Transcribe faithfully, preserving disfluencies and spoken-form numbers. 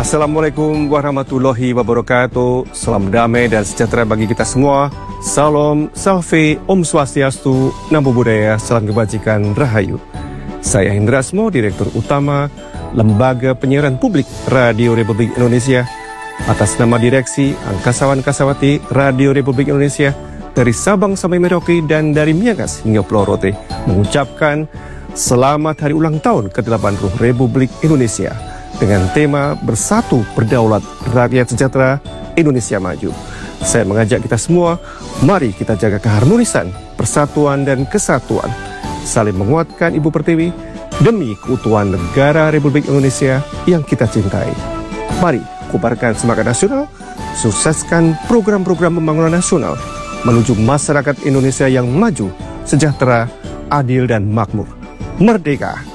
Assalamualaikum warahmatullahi wabarakatuh. Salam damai dan sejahtera bagi kita semua. Salam, salve, Om Swastiastu, Namo Buddhaya, salam kebajikan, Rahayu. Saya Hendra Asmo, Direktur Utama Lembaga Penyiaran Publik Radio Republik Indonesia. Atas nama Direksi Angkasawan-Kasawati Radio Republik Indonesia, dari Sabang sampai Merauke dan dari Miangas hingga Pulau Rote, mengucapkan selamat hari ulang tahun ke delapan puluh Republik Indonesia dengan tema Bersatu Berdaulat Rakyat Sejahtera Indonesia Maju. Saya mengajak kita semua, mari kita jaga keharmonisan, persatuan dan kesatuan, saling menguatkan Ibu Pertiwi demi keutuhan negara Republik Indonesia yang kita cintai. Mari kobarkan semangat nasional, sukseskan program-program pembangunan nasional menuju masyarakat Indonesia yang maju, sejahtera, adil dan makmur. Merdeka!